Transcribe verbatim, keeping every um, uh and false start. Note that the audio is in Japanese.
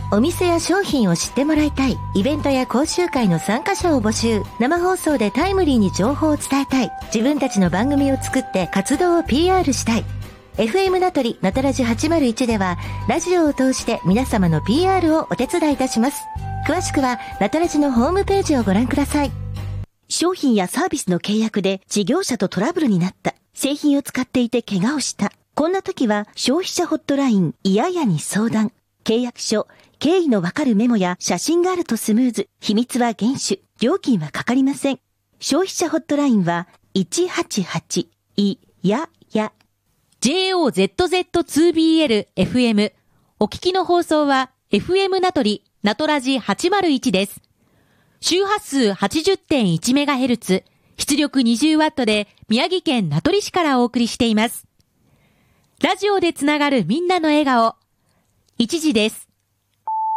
お店や商品を知ってもらいたい。イベントや講習会の参加者を募集。生放送でタイムリーに情報を伝えたい。自分たちの番組を作って活動を ピーアール したい。エフエム ナトリナトラジはちまるいちではラジオを通して皆様の ピーアール をお手伝いいたします。詳しくはナトラジのホームページをご覧ください。 商品やサービスの契約で事業者とトラブルになった。製品を使っていて怪我をした。こんな時は消費者ホットラインいややに相談。契約書、経緯のわかるメモや写真があるとスムーズ。秘密は厳守。料金はかかりません。消費者ホットラインはいちはちはちいやや。 ジェイオーゼットゼットツービーエルエフエム。お聞きの放送は エフエム ナトリ、ナトラジはちまるいちです。周波数 はちじゅってんいちメガヘルツ、出力 にじゅうワット で宮城県名取市からお送りしています。ラジオでつながるみんなの笑顔。いちじです。